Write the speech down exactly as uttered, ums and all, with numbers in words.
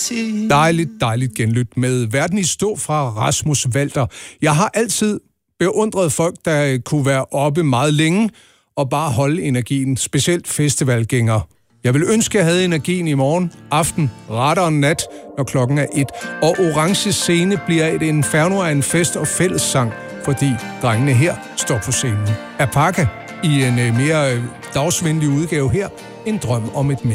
tid. Dejligt, dejligt genlyt med Verden i stå fra Rasmus Walter. Jeg har altid beundret folk, der kunne være oppe meget længe og bare holde energien, specielt festivalgængere. Jeg vil ønske, at jeg havde energien i morgen, aften, rettere nat, når klokken er et. Og Orange Scene bliver et inferno af en fest og fællessang, fordi drengene her står på scenen. Apaka i en mere dagsvenlig udgave her, En drøm om et